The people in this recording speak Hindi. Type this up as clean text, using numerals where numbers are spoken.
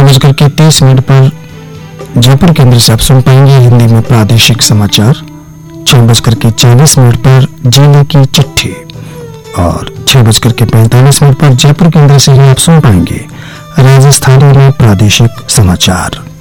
6:30 पर जयपुर केंद्र से आप सुन पाएंगे हिंदी में प्रादेशिक समाचार। 6:40 पर जिले की चिट्ठी और 6:45 पर जयपुर केंद्र से ही आप सुन पाएंगे राजस्थानी में प्रादेशिक समाचार।